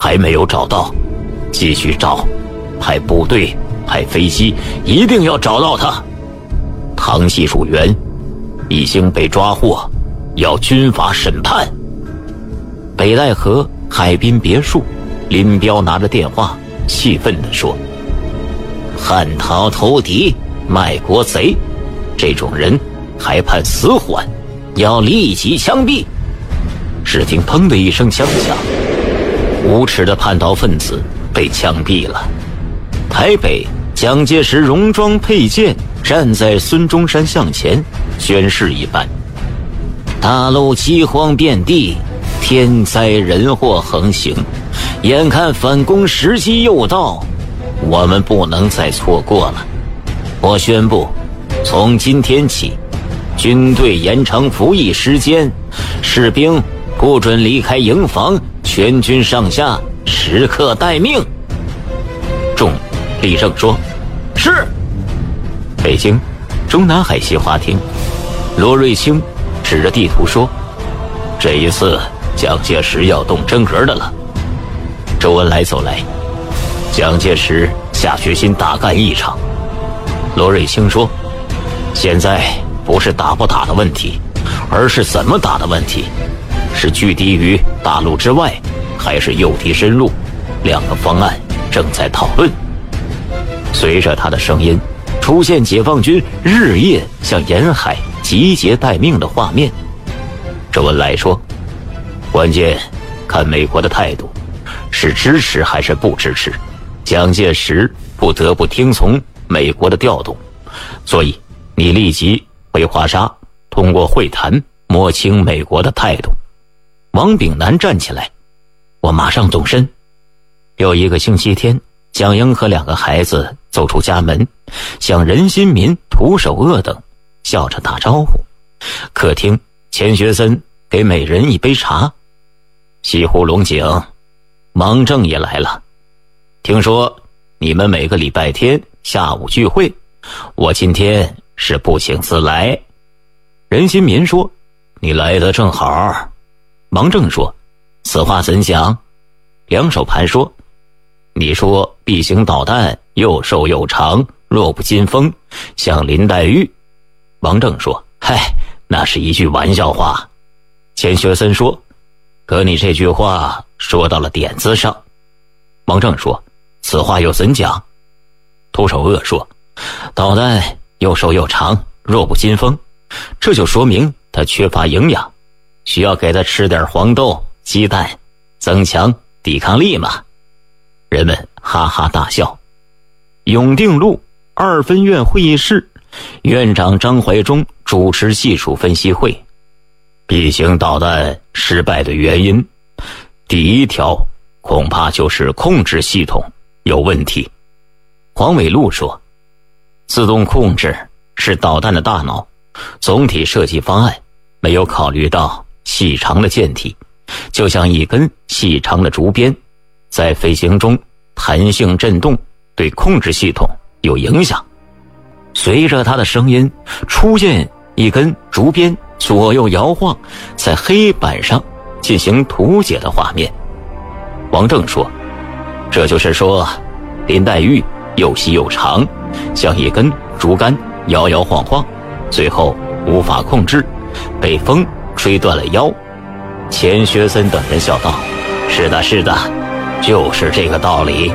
还没有找到，继续找，派部队，派飞机，一定要找到他。汤系数员已经被抓获，要军法审判。北戴河海滨别墅，林彪拿着电话气愤地说：汉逃投敌，卖国贼，这种人还判死缓，要立即枪毙。只听砰的一声枪响，无耻的叛逃分子被枪毙了。台北，蒋介石戎装佩剑站在孙中山像前，宣誓一般：大陆饥荒遍地，天灾人祸横行，眼看反攻时机又到，我们不能再错过了。我宣布，从今天起，军队延长服役时间，士兵不准离开营房，全军上下时刻待命。众立正说：是。北京中南海西花厅，罗瑞卿指着地图说：这一次蒋介石要动真格的了。周恩来走来，蒋介石下决心大干一场。罗瑞卿说：现在不是打不打的问题，而是怎么打的问题，是拒敌于大陆之外，还是诱敌深入，两个方案正在讨论。随着他的声音，出现解放军日夜向沿海集结待命的画面。周恩来说：关键看美国的态度，是支持还是不支持。蒋介石不得不听从美国的调动，所以你立即回华沙，通过会谈摸清美国的态度。王炳南站起来：我马上动身。又一个星期天，蒋英和两个孩子走出家门，向任新民、涂守鄂等笑着打招呼。客厅，钱学森给每人一杯茶。西湖龙井，王正也来了。听说你们每个礼拜天下午聚会，我今天是不请自来。任新民说：你来得正好。王正说：此话怎讲？两手盘说：你说 B 型导弹又瘦又长，弱不禁风，像林黛玉。王正说：嗨，那是一句玩笑话。钱学森说：可你这句话说到了点子上。王正说：此话又怎讲？涂守鄂说：导弹又瘦又长，弱不禁风，这就说明它缺乏营养，需要给它吃点黄豆、鸡蛋，增强抵抗力嘛。人们哈哈大笑。永定路2分院会议室，院长张怀忠主持技术分析会。B 型导弹失败的原因，第一条恐怕就是控制系统有问题。黄伟禄说：自动控制是导弹的大脑，总体设计方案没有考虑到细长的舰体，就像一根细长的竹鞭，在飞行中弹性震动对控制系统有影响。随着他的声音出现一根竹鞭左右摇晃，在黑板上进行图解的画面。王正说：这就是说林黛玉又细又长，像一根竹竿摇摇晃晃，最后无法控制，被风吹断了腰。钱学森等人笑道：是的是的，就是这个道理。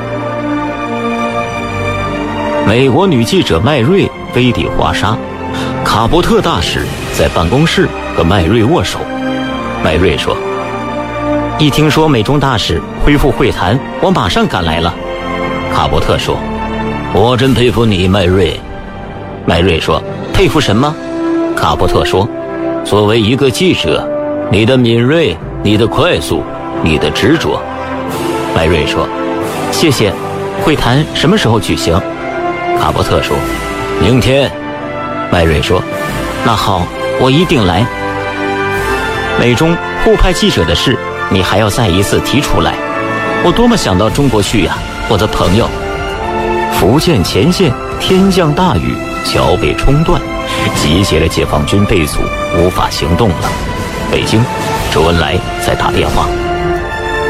美国女记者麦瑞飞抵华沙，卡伯特大使在办公室和麦瑞握手。麦瑞说：一听说美中大使恢复会谈，我马上赶来了。卡伯特说：我真佩服你，麦瑞。麦瑞说：佩服什么？卡伯特说：作为一个记者，你的敏锐，你的快速，你的执着。麦瑞说：谢谢。会谈什么时候举行？卡伯特说：明天。麦瑞说：那好，我一定来。美中互派记者的事，你还要再一次提出来。我多么想到中国去呀，我的朋友。福建前线天降大雨，桥被冲断，集结的解放军被阻，无法行动了。北京，周恩来在打电话。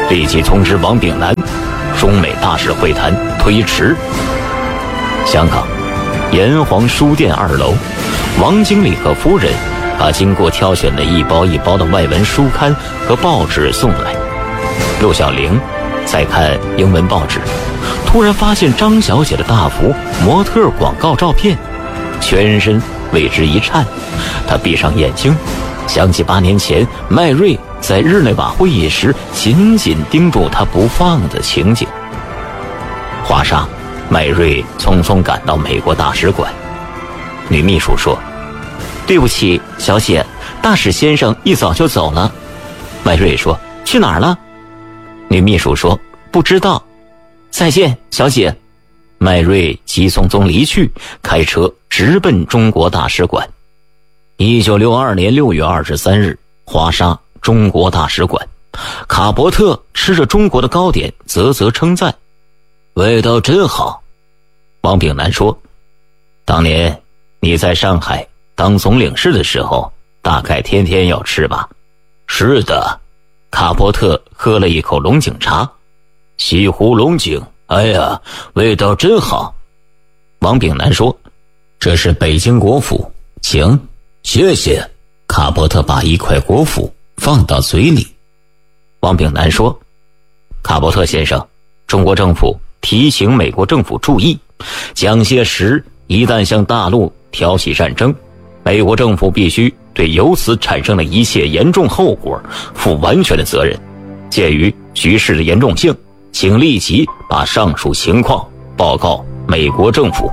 立即通知王炳南，中美大使会谈推迟。香港炎黄书店2楼，王经理和夫人把经过挑选的一包一包的外文书刊和报纸送来。陆小玲在看英文报纸，突然发现张小姐的大幅模特广告照片，全身为之一颤。她闭上眼睛，想起8年前麦瑞在日内瓦会议时紧紧盯住她不放的情景。华沙，麦瑞匆匆赶到美国大使馆。女秘书说：“对不起，小姐，大使先生一早就走了。”麦瑞说：“去哪儿了？”女秘书说：“不知道。”再见，小姐。麦瑞急匆匆离去，开车直奔中国大使馆。1962年6月23日，华沙中国大使馆，卡伯特吃着中国的糕点，啧啧称赞：“味道真好。”王炳南说：“当年你在上海当总领事的时候，大概天天要吃吧？”“是的。”卡伯特喝了一口龙井茶，“西湖龙井，哎呀，味道真好。”王炳南说：“这是北京国府，请。”“谢谢。”卡伯特把一块国府放到嘴里。王炳南说：“卡伯特先生，中国政府提醒美国政府注意，蒋介石一旦向大陆挑起战争，美国政府必须对由此产生的一切严重后果负完全的责任。鉴于局势的严重性，请立即把上述情况报告美国政府。”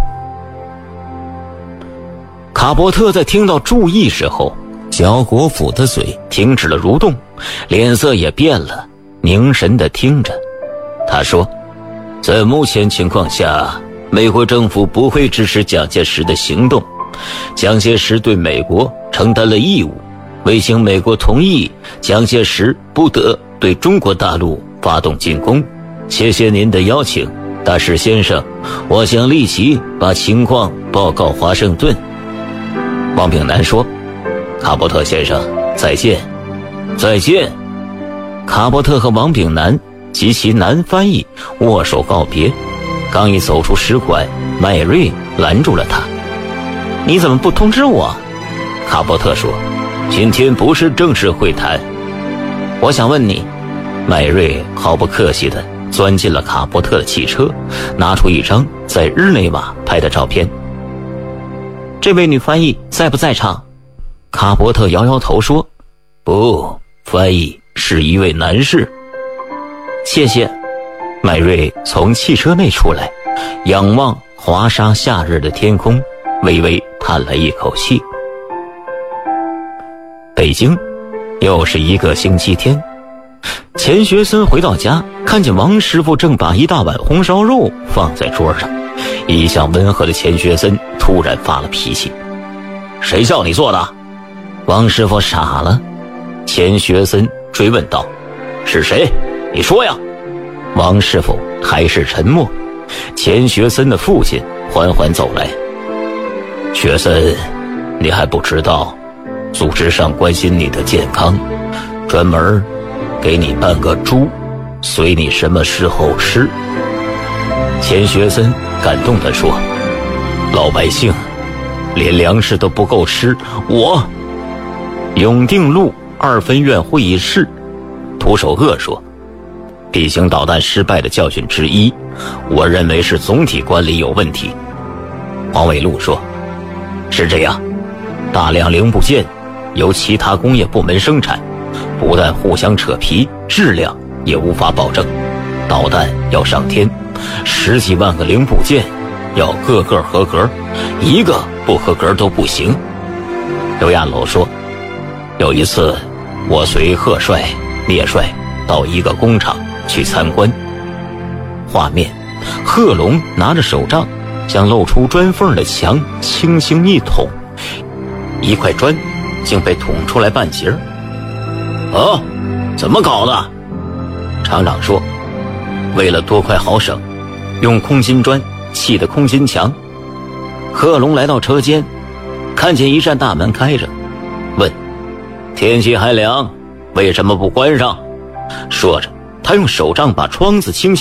卡伯特在听到注意时候，小国府的嘴停止了蠕动，脸色也变了，凝神地听着。他说：“在目前情况下，美国政府不会支持蒋介石的行动。蒋介石对美国承担了义务，未经美国同意，蒋介石不得对中国大陆发动进攻。谢谢您的邀请，大使先生，我想立即把情况报告华盛顿。”王炳南说：“卡伯特先生，再见。”“再见。”卡伯特和王炳南及其男翻译握手告别，刚一走出使馆，麦瑞拦住了他。“你怎么不通知我？”卡伯特说：“今天不是正式会谈。”“我想问你。”麦瑞毫不客气地钻进了卡伯特的汽车，拿出一张在日内瓦拍的照片。“这位女翻译在不在场？”卡伯特摇摇头说：“不，翻译是一位男士。”“谢谢。”麦瑞从汽车内出来，仰望华沙夏日的天空，微微叹了一口气。北京，又是一个星期天。钱学森回到家，看见王师傅正把一大碗红烧肉放在桌上。一向温和的钱学森突然发了脾气：“谁叫你做的？”王师傅傻了。钱学森追问道：“是谁？你说呀！”王师傅还是沉默。钱学森的父亲缓缓走来：“学森，你还不知道，组织上关心你的健康，专门给你办个猪，随你什么时候吃。”钱学森感动地说：“老百姓连粮食都不够吃，我……”永定路2分院会议室，涂守恶说：“地形导弹失败的教训之一，我认为是总体管理有问题。”黄伟禄说：“是这样，大量零部件由其他工业部门生产，不但互相扯皮，质量也无法保证。导弹要上天，10几万个零部件，要个个合格，一个不合格都不行。”刘亚楼说：“有一次，我随贺帅、聂帅到一个工厂去参观。画面，贺龙拿着手杖，将露出砖缝的墙轻轻一捅，一块砖竟被捅出来半截。啊，怎么搞的？厂长说，为了多快好省，用空心砖砌的空心墙。贺龙来到车间，看见一扇大门开着，问：天气还凉，为什么不关上？说着他用手杖把窗子倾斜